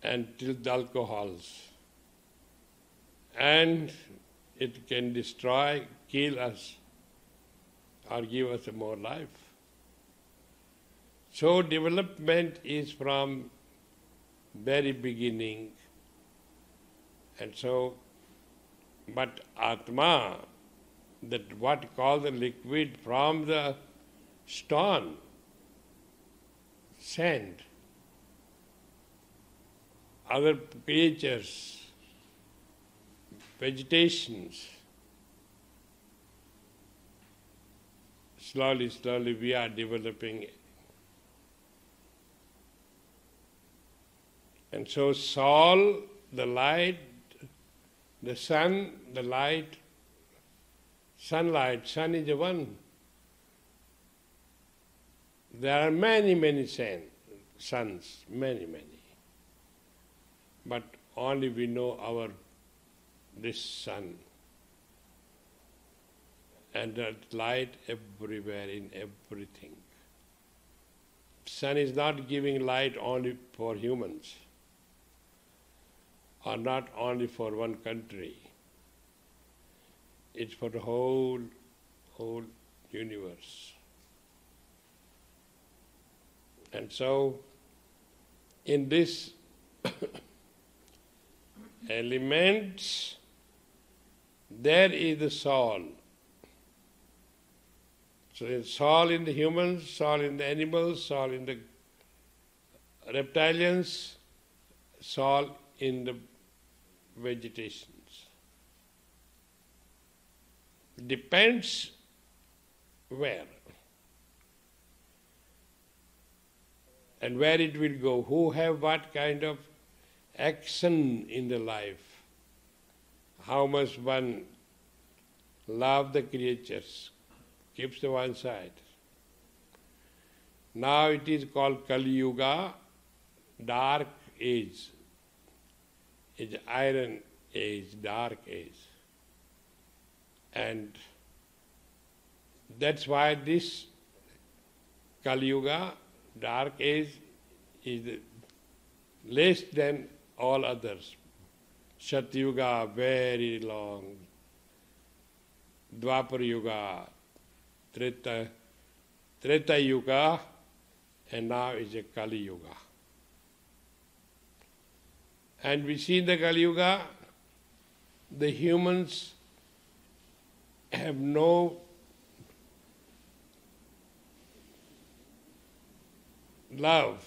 and till the alcohols. And it can destroy, kill us, or give us more life. So development is from very beginning. And so, but Atma, that what call the liquid from the stone, sand, other creatures, vegetations, slowly, slowly we are developing it. And so soul, the light, the sun, the light, sunlight, sun is the one. There are many, many suns, many, many. But only we know this sun. And that light everywhere in everything. Sun is not giving light only for humans, or not only for one country. It's for the whole universe. And so, in this elements, there is the soul. So there's soul in the humans, soul in the animals, soul in the reptilians, soul in the vegetations. Depends where. And where it will go, who have what kind of action in the life, how much one love the creatures, keeps to one side. Now it is called Kali Yuga, dark age. It's iron age, dark age. And that's why this Kali Yuga, dark age, is less than all others. Satyuga, very long. Dwapar Yuga, Treta Yuga, and now is a Kali Yuga. And we see in the Kali Yuga, the humans have no love,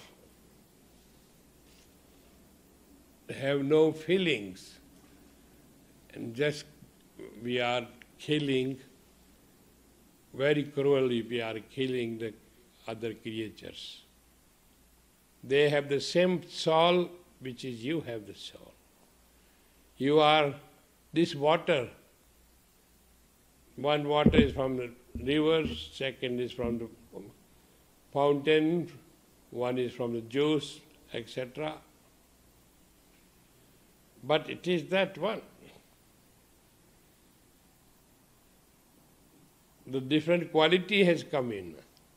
have no feelings, and just we are killing, very cruelly we are killing the other creatures. They have the same soul which is you have the soul. You are this water. One water is from the rivers, second is from the fountain, one is from the juice, etc. But it is that one. The different quality has come in.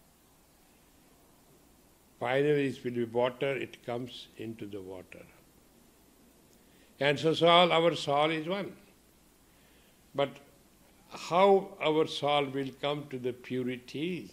Finally it will be water, it comes into the water. And so our soul is one. But how our soul will come to the purity?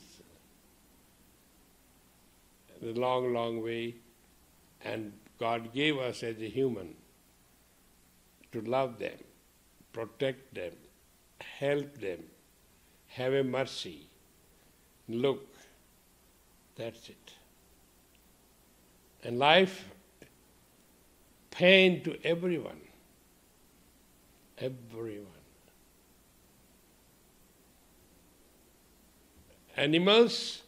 The long, long way. And God gave us as a human to love them, protect them, help them, have a mercy. Look, that's it. And life, pain to everyone. Everyone. Animals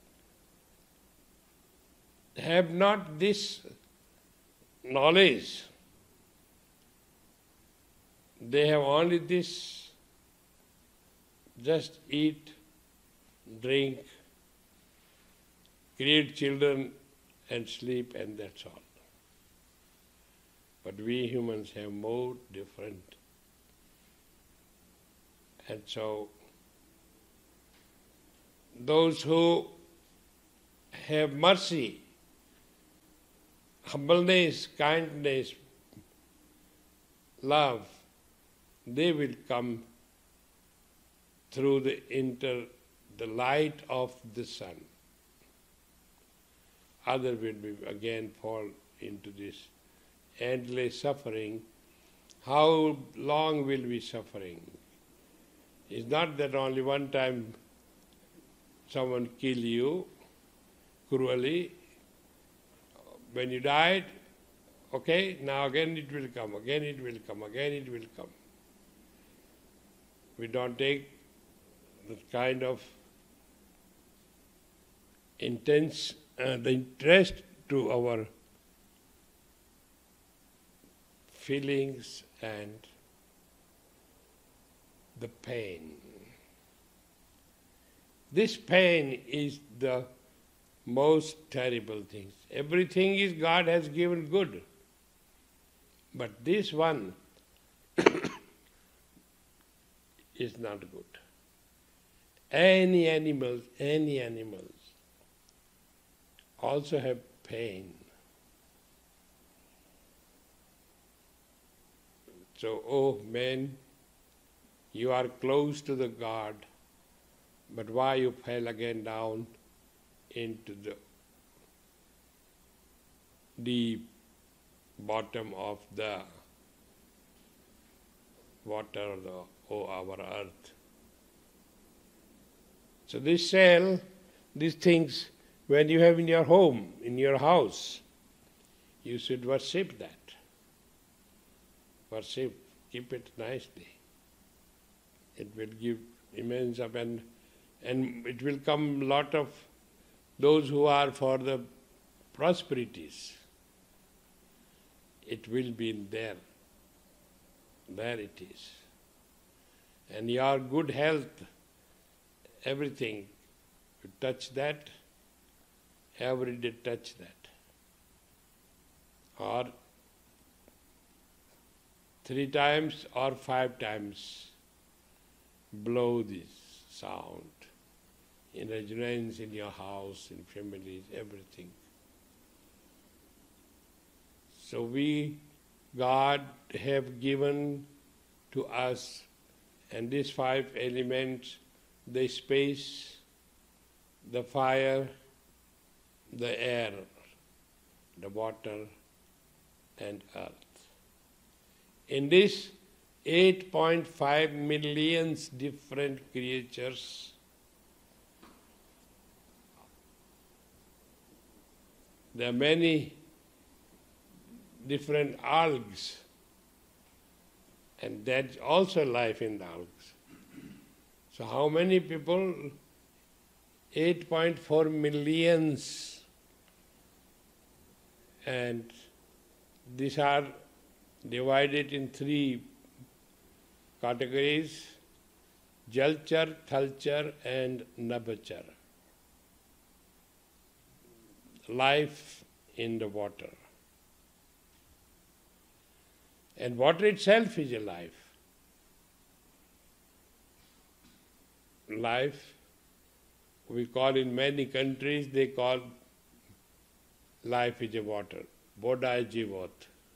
have not this knowledge. They have only this, just eat, drink, create children and sleep, and that's all. But we humans have more different. And so those who have mercy humbleness, kindness, love, they will come through the light of the sun. Other will be again fall into this endless suffering. How long will we suffering? It's not that only one time someone kill you cruelly. When you died, okay, now again it will come, again it will come, again it will come. We don't take that kind of intense the interest to our feelings and the pain. This pain is the most terrible thing. Everything is God has given good. But this one is not good. Any animals also have pain. So, oh man, you are close to the God, but why you fell again down into the deep bottom of the water, our earth. So this cell, these things, when you have in your home, in your house, you should worship that. Worship, keep it nicely. It will give immense up and it will come lot of those who are for the prosperities. It will be in there. There it is. And your good health, everything, you touch that, every day touch that. Or 3 times or 5 times blow this sound in resonance in your house, in families, everything. So we, God have given to us, and these 5 elements, the space, the fire, the air, the water, and earth. In this 8.5 million different creatures, there are many different algae, and that's also life in the algae. So how many people? 8.4 million, and these are divided in 3 categories: Jalchar, Thalchar and Nabhachar. Life in the water. And water itself is a life. Life, we call in many countries, they call life is a water. Bodha is Jivat.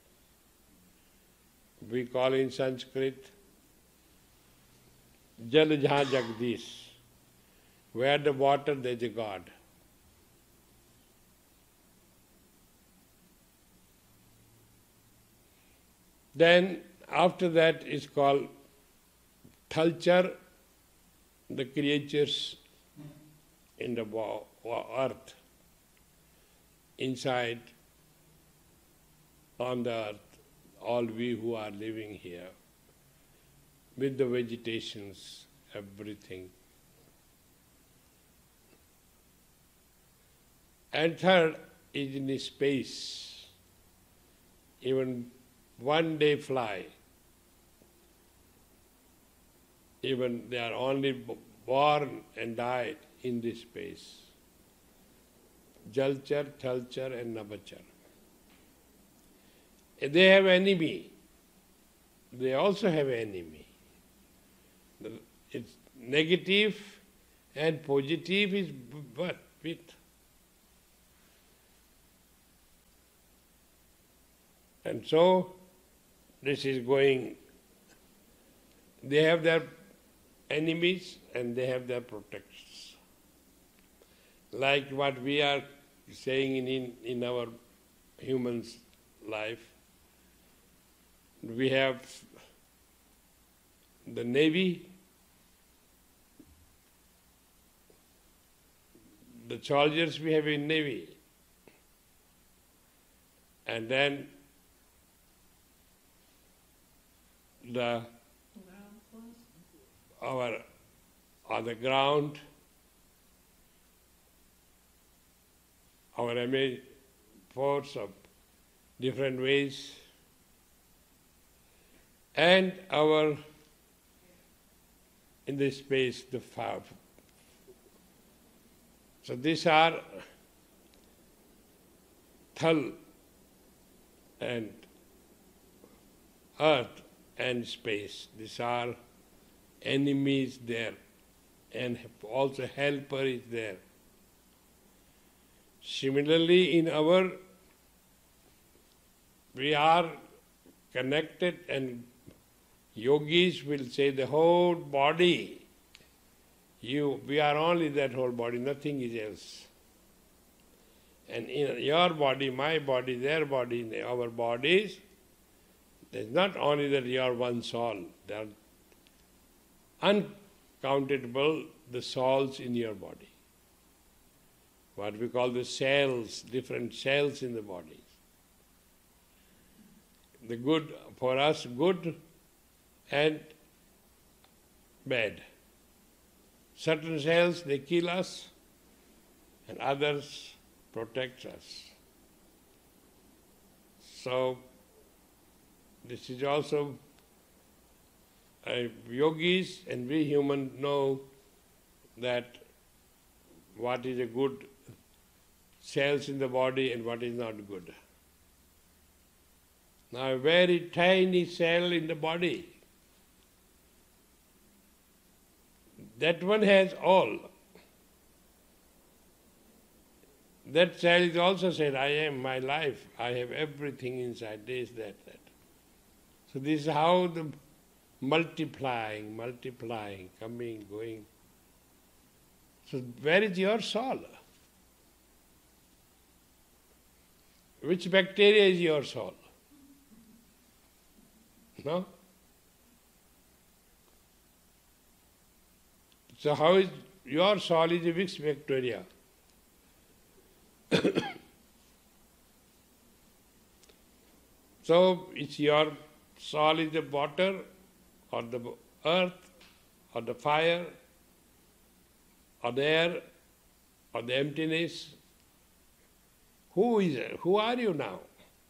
We call in Sanskrit Jal Jahan Jagdish. Where the water, there is a God. Then after that is called Thalchar, the creatures in the earth, inside, on the earth, all we who are living here, with the vegetations, everything. And third is in space, even one day fly, even they are only born and died in this space. Jalchar, Thalchar and Nabhachar. They have enemy. They also have enemy. It's negative and positive is with. And so this is going, they have their enemies and they have their protectors. Like what we are saying in our human's life, we have the Navy, the soldiers we have in Navy, and then the our on the ground, our MA force of different ways, and our in the space the five. So these are Thal and earth and space. These are enemies there, and also helper is there. Similarly, in our, we are connected, and yogis will say the whole body, we are only that whole body, nothing is else. And in your body, my body, their body, in our bodies, there's not only that you are one soul, there are uncountable the souls in your body. What we call the cells, different cells in the body. The good, for us, good and bad. Certain cells, they kill us, and others protect us. So, this is also, yogis and we humans know that what is a good cells in the body and what is not good. Now, a very tiny cell in the body, that one has all. That cell is also said, I am my life, I have everything inside, this, that. So this is how the multiplying, coming, going. So where is your soul? Which bacteria is your soul? No? So how is your soul is a which bacteria? So it's your soul is the water or the earth or the fire or the air or the emptiness. Who is it? Who are you now?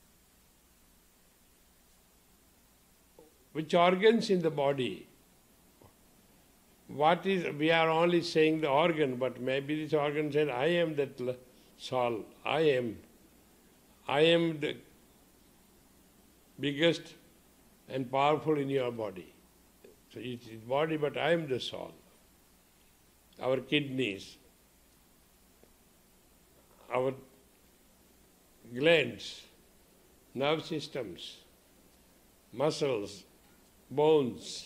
Which organs in the body? What is, we are only saying the organ, but maybe this organ said, I am that soul, I am the biggest and powerful in your body. So it is body, but I am the soul. Our kidneys, our glands, nerve systems, muscles, bones.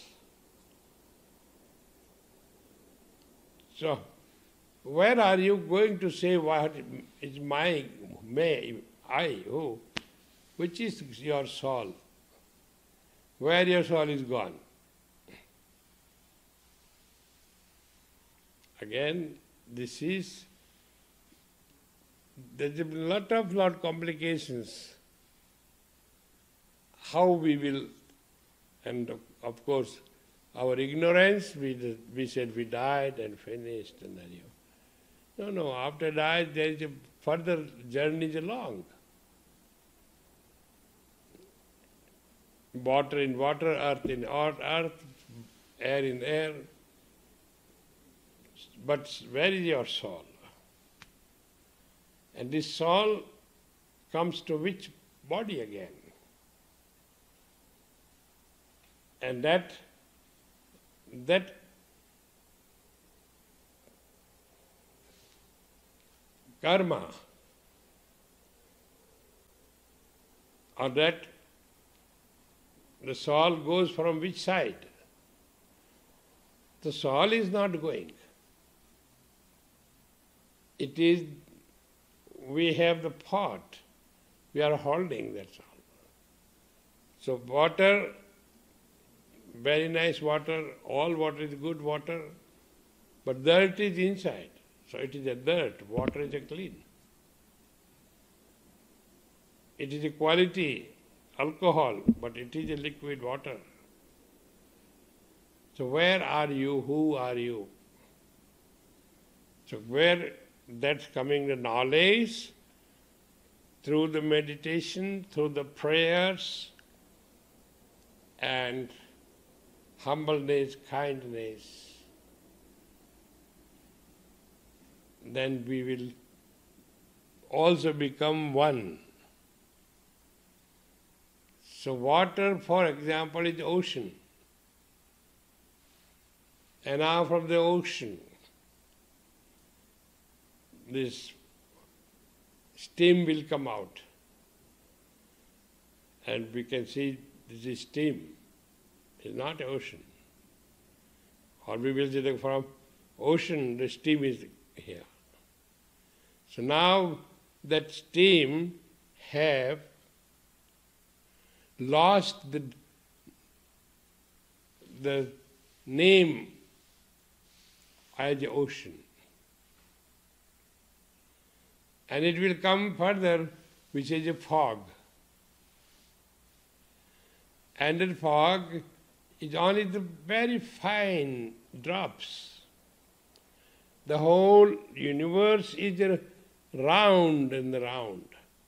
So, where are you going to say what is my, I, who? Which is your soul? Where your soul is gone? Again, this is, there's a lot complications. How we will, and of course, our ignorance, we said we died and finished, and then no, after died there is a further journey is long. Water in water, earth in earth, air in air. But where is your soul? And this soul comes to which body again? And that karma or that the soul goes from which side? The soul is not going. It is, we have the pot, we are holding that soul. So water, very nice water, all water is good water, but dirt is inside. So it is a dirt, water is a clean. It is a quality alcohol, but it is a liquid water. So where are you? Who are you? So where that's coming the knowledge, through the meditation, through the prayers, and humbleness, kindness, then we will also become one. So water, for example, is ocean. And now from the ocean, this steam will come out. And we can see this is steam. It's not ocean. Or we will say that from ocean the steam is here. So now that steam have lost the name as the ocean. And it will come further, which is a fog. And the fog is only the very fine drops. The whole universe is round and round.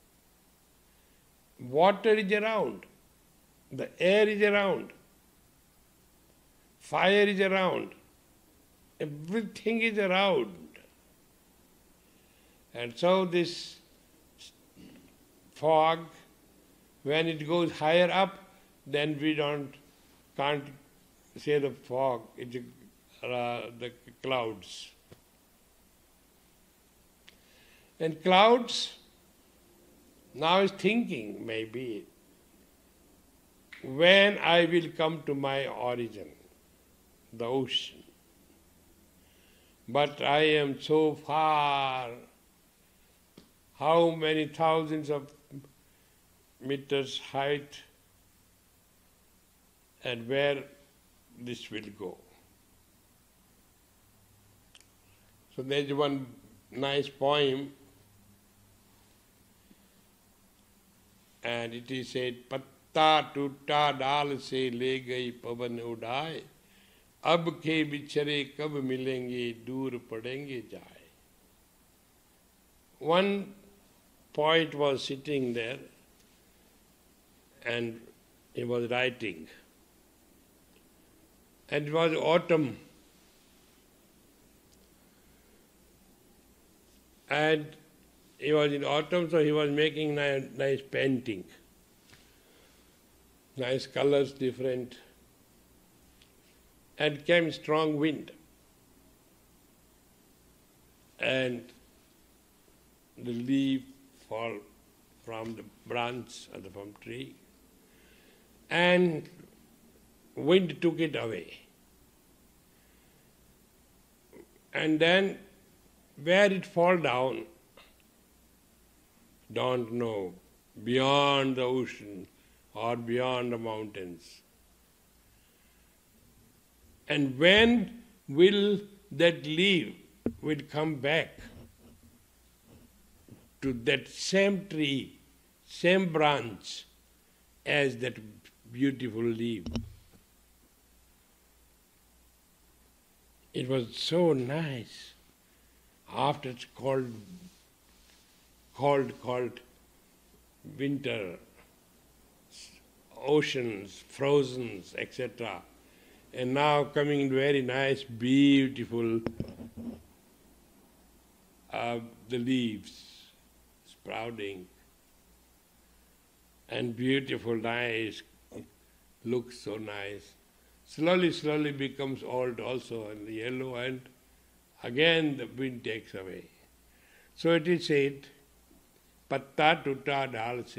Water is around. The air is around. Fire is around. Everything is around. And so this fog, when it goes higher up, then we can't say the fog, it's the clouds. And clouds now is thinking, maybe, when I will come to my origin, the ocean. But I am so far, how many thousands of meters height, and where this will go. So there's one nice poem, and it is said, पत्ता टूटा डाल से ले गई पवन उड़ाए, अब के बिछड़े कब मिलेंगे दूर पड़ेंगे जाए. One poet was sitting there and he was writing. And it was autumn. And he was in autumn, so he was making nice painting. Nice colors, different. And came strong wind. And the leaf fall from the branch or from tree. And wind took it away. And then where it fall down, don't know, beyond the ocean or beyond the mountains. And when will that leaf will come back to that same tree, same branch as that beautiful leaf? It was so nice. After it's cold winter, oceans, frozen, etc. And now coming very nice, beautiful, the leaves sprouting, and beautiful, nice, looks so nice. Slowly becomes old also, and yellow, and again the wind takes away. So it is said, patta tutta dal se